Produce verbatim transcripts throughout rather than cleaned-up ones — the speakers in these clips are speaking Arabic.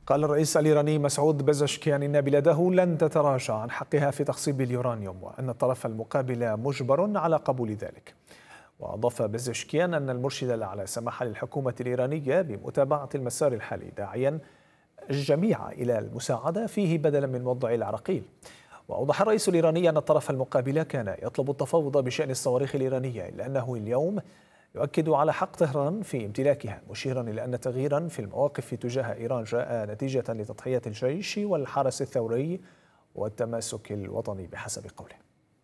قال الرئيس الإيراني مسعود بزشكيان إن بلاده لن تتراجع عن حقها في تخصيب اليورانيوم، وأن الطرف المقابل مجبر على قبول ذلك. وأضاف بزشكيان أن المرشد الأعلى سمح للحكومة الإيرانية بمتابعة المسار الحالي، داعيا الجميع إلى المساعدة فيه بدلا من وضع العراقيل. وأوضح الرئيس الإيراني أن الطرف المقابل كان يطلب التفاوض بشأن الصواريخ الإيرانية، إلا أنه اليوم يؤكد على حق طهران في امتلاكها، مشيرا إلى أن تغييرا في المواقف تجاه إيران جاء نتيجة لتضحيات الجيش والحرس الثوري والتماسك الوطني بحسب قوله.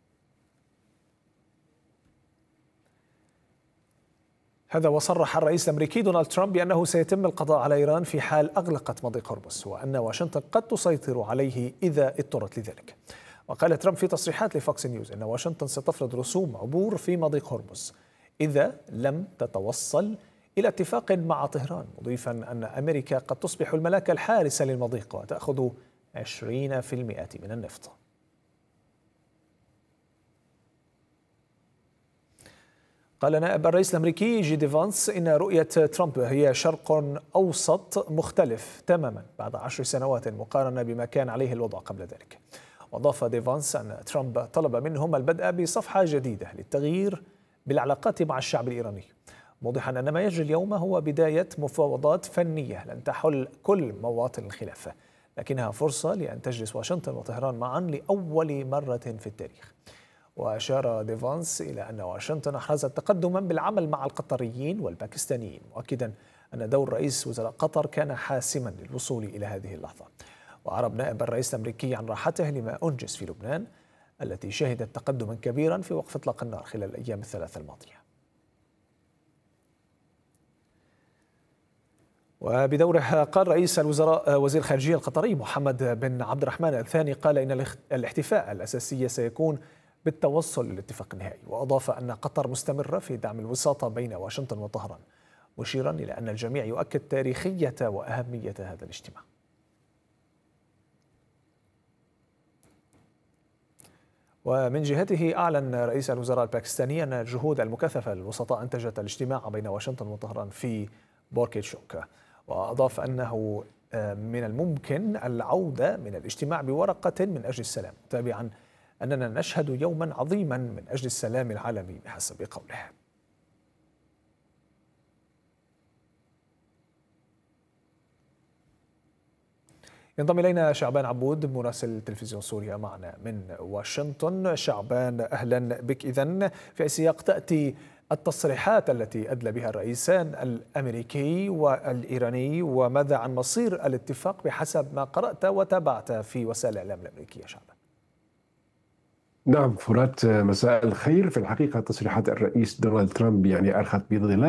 هذا وصرح الرئيس الأمريكي دونالد ترامب بأنه سيتم القضاء على إيران في حال أغلقت مضيق هرمز، وأن واشنطن قد تسيطر عليه إذا اضطرت لذلك. وقال ترامب في تصريحات لفوكس نيوز أن واشنطن ستفرض رسوم عبور في مضيق هرمز إذا لم تتوصل إلى اتفاق مع طهران، مضيفا أن أمريكا قد تصبح الملاك الحارس للمضيق وتأخذ عشرين بالمئة من النفط. قال نائب الرئيس الأمريكي جي دي فانس إن رؤية ترامب هي شرق أوسط مختلف تماما بعد عشر سنوات مقارنة بما كان عليه الوضع قبل ذلك. وأضاف دي فانس أن ترامب طلب منهم البدء بصفحة جديدة للتغيير بالعلاقات مع الشعب الإيراني، موضحا أن ما يجري اليوم هو بداية مفاوضات فنية لن تحل كل مواطن الخلاف، لكنها فرصة لأن تجلس واشنطن وطهران معا لأول مرة في التاريخ. وأشار دي فانس إلى أن واشنطن أحرزت تقدما بالعمل مع القطريين والباكستانيين، مؤكدا أن دور رئيس وزراء قطر كان حاسما للوصول إلى هذه اللحظة. وأعرب نائب الرئيس الأمريكي عن راحته لما أنجز في لبنان التي شهدت تقدما كبيرا في وقف إطلاق النار خلال الأيام الثلاثة الماضية. وبدوره قال رئيس الوزراء وزير الخارجية القطري محمد بن عبد الرحمن الثاني قال إن الاحتفاء الأساسي سيكون بالتوصل للاتفاق النهائي. وأضاف أن قطر مستمرة في دعم الوساطة بين واشنطن وطهران، مشيرا إلى أن الجميع يؤكد تاريخية وأهمية هذا الاجتماع. ومن جهته أعلن رئيس الوزراء الباكستاني أن الجهود المكثفة للوسطاء أنتجت الاجتماع بين واشنطن وطهران في بوركيتشوك. وأضاف أنه من الممكن العودة من الاجتماع بورقة من أجل السلام، تابعا أننا نشهد يوما عظيما من أجل السلام العالمي بحسب قوله. ينضم إلينا شعبان عبود مراسل تلفزيون سوريا معنا من واشنطن. شعبان، أهلا بك. إذن في سياق تأتي التصريحات التي أدلى بها الرئيسان الأمريكي والإيراني، وماذا عن مصير الاتفاق بحسب ما قرأت وتابعت في وسائل الإعلام الأمريكية؟ شعبان. نعم فرات، مساء الخير. في الحقيقة تصريحات الرئيس دونالد ترامب يعني أرخت بظلال